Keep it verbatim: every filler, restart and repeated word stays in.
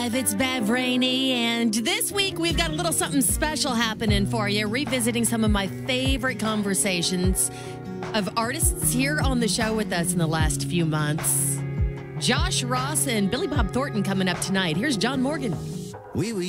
It's Bev Rainey, and this week we've got a little something special happening for you, revisiting some of my favorite conversations of artists here on the show with us in the last few months. Josh Ross and Billy Bob Thornton coming up tonight. Here's John Morgan. Oui, oui.